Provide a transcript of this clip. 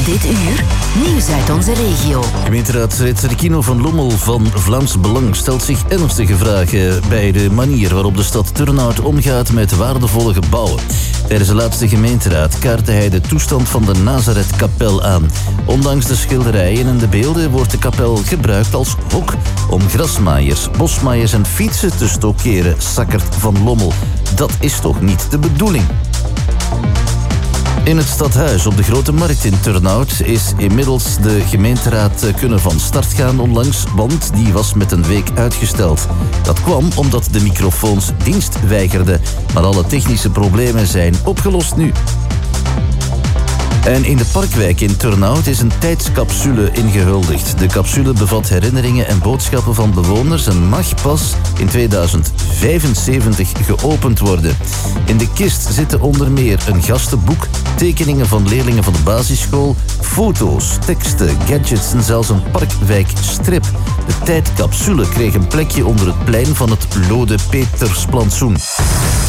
Dit uur, nieuws uit onze regio. Gemeenteraad Tserkino van Lommel van Vlaams Belang stelt zich ernstige vragen bij de manier waarop de stad Turnhout omgaat met waardevolle gebouwen. Tijdens de laatste gemeenteraad kaartte hij de toestand van de Nazareth-kapel aan. Ondanks de schilderijen en de beelden wordt de kapel gebruikt als hok om grasmaaiers, bosmaaiers en fietsen te stockeren, sakkert Van Lommel. Dat is toch niet de bedoeling? In het stadhuis op de Grote Markt in Turnhout is inmiddels de gemeenteraad kunnen van start gaan onlangs, want die was met een week uitgesteld. Dat kwam omdat de microfoons dienst weigerden, maar alle technische problemen zijn opgelost nu. En in de Parkwijk in Turnhout is een tijdscapsule ingehuldigd. De capsule bevat herinneringen en boodschappen van bewoners en mag pas in 2075 geopend worden. In de kist zitten onder meer een gastenboek, tekeningen van leerlingen van de basisschool, foto's, teksten, gadgets en zelfs een Parkwijkstrip. De tijdcapsule kreeg een plekje onder het plein van het Lode Petersplantsoen.